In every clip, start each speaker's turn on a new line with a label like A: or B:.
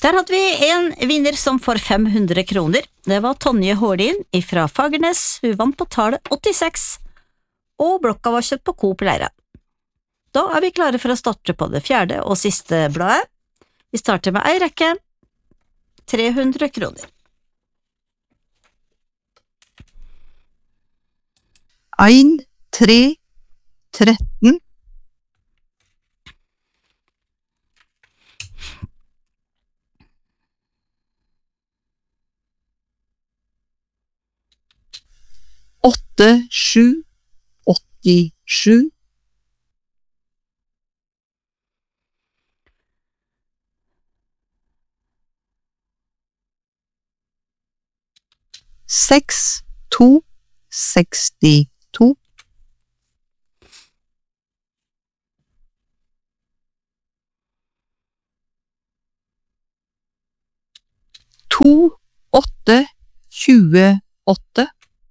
A: Der hadde vi en vinner som får 500 kroner. Det var Tonje Hårdin fra Fagernes. Hun vant på tallet 86, og blokka var kjøpt på Coop Leira. Da vi klare for å starte på det fjerde og siste bladet. Vi starter med ei rekke. 300 kroner.
B: 1, 3, 13. 8, 7, 87. 6, 2, 62. 2, 8, 28.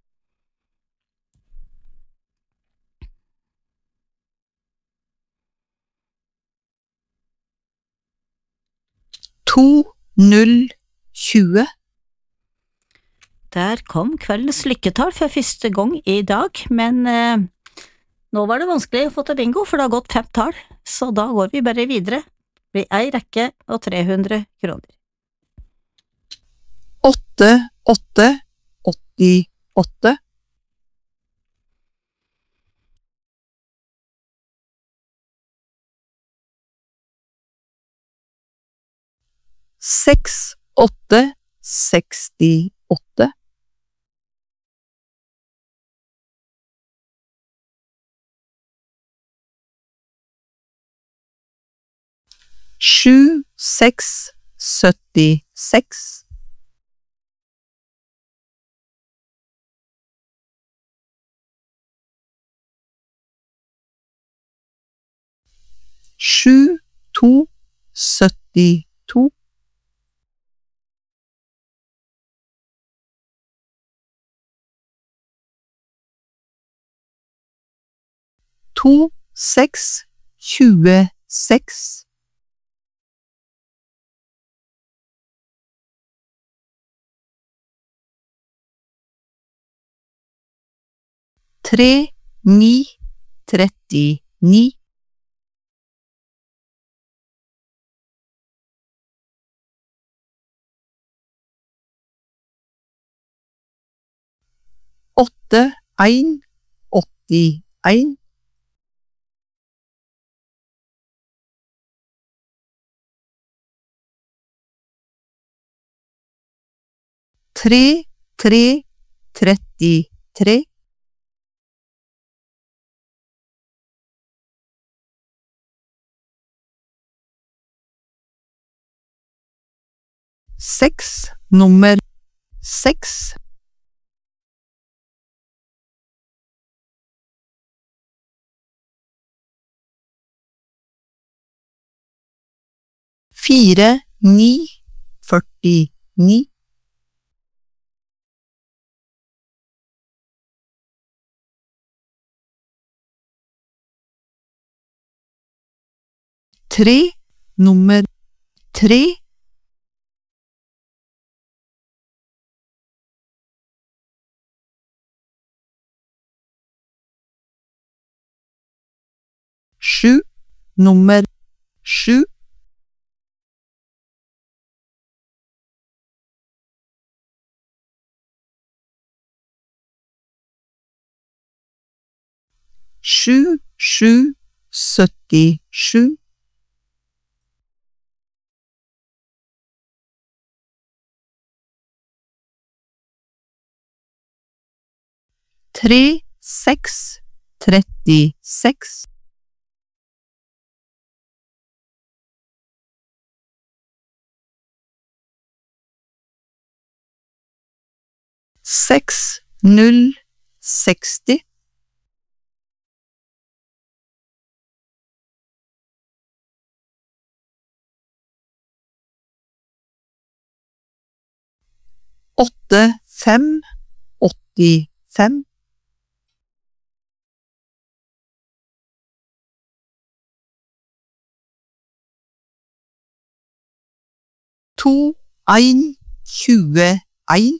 B: 2, 0, 20.
A: Der kom kveldens lykketall for første gang i dag, men nå var det vanskelig å få til bingo, for det har gått 5 tall, så da går vi bare videre. Det blir ei rekke og 300 kroner.
B: 8, 8, 88. 6, 8, 68. 7, 6, 76. 7, 2, 72. 2, 6, 26. 3, 9, 39. 8, 1, 81. 3, 3, 33. 6, nummer 6. 4, 9, 49. 3, nummer 3. 7, nummer 7. 7, 7, 77. 3, 6, 36. 6, 0, 60. 8, 5, 85. 2, 2, 1, 21.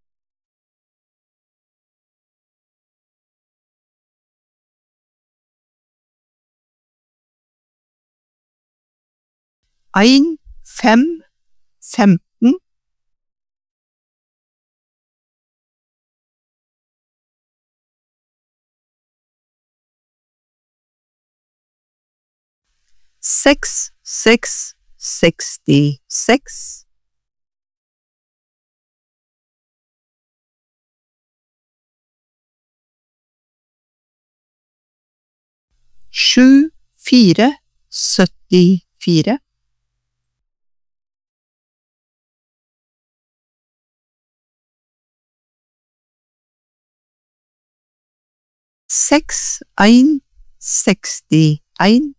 B: 1, 5, 15. 6, 6, 66. 7, 4, 74. 6, 1, 61.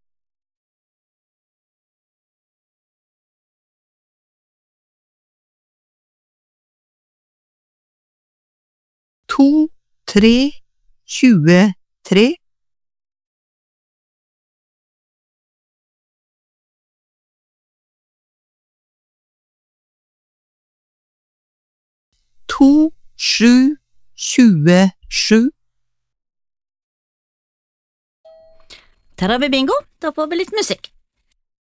B: 2, 3, 23. 2, 7, 27.
A: Der har vi bingo, da får vi litt musikk.